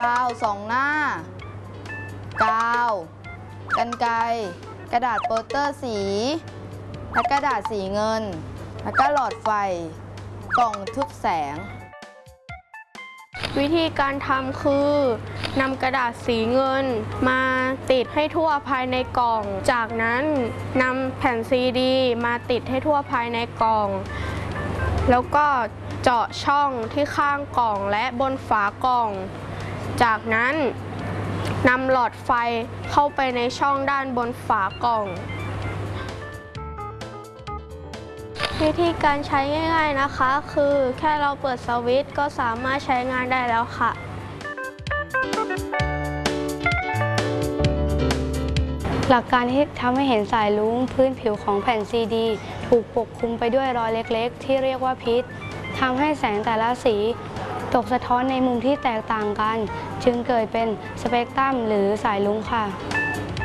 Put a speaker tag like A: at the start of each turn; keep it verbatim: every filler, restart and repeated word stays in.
A: กาวสองหน้า กาวกรรไกรกระดาษโปสเตอร์สีและกระดาษสีเงินแล้วก็หลอดไฟกล่องทึบแสง
B: วิธีการทำคือนำกระดาษสีเงินมาติดให้ทั่วภายในกล่องจากนั้นนำแผ่นซีดีมาติดให้ทั่วภายในกล่องแล้วก็เจาะช่องที่ข้างกล่องและบนฝากล่องจากนั้นนำหลอดไฟเข้าไปในช่องด้านบนฝากล่องวิธีการใช้ง่ายๆนะคะคือแค่เราเปิดสวิตช์ก็สามารถใช้งานได้แล้วค่ะ
C: หลักการที่ทำให้เห็นสายรุ้งพื้นผิวของแผ่นซีดีถูกปกคลุมไปด้วยรอยเล็กๆที่เรียกว่าพิษทำให้แสงแต่ละสีตกสะท้อนในมุมที่แตกต่างกันจึงเกิดเป็นสเปกตรัมหรือสายรุ้งค่ะ